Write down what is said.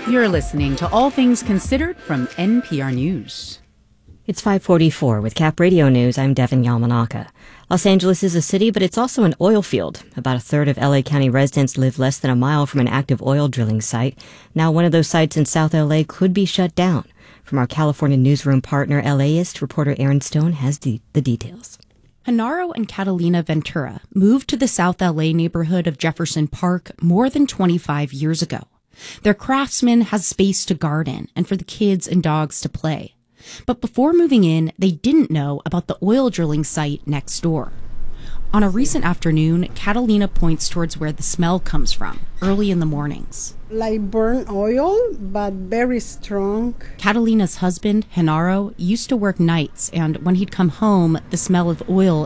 You're listening to All Things Considered from NPR News. It's 5:44 with Cap Radio News. I'm Devin Yamanaka. Los Angeles is a city, but it's also an oil field. About a third of LA County residents live less than a mile from an active oil drilling site. Now one of those sites in South LA could be shut down. From our California newsroom partner, LAist reporter Aaron Stone has the details. Genaro and Catalina Ventura moved to the South LA neighborhood of Jefferson Park more than 25 years ago. Their craftsman has space to garden and for the kids and dogs to play. But before moving in, they didn't know about the oil drilling site next door. On a recent afternoon, Catalina points towards where the smell comes from, early in the mornings. Like burnt oil, but very strong. Catalina's husband, Genaro, used to work nights, and when he'd come home, the smell of oil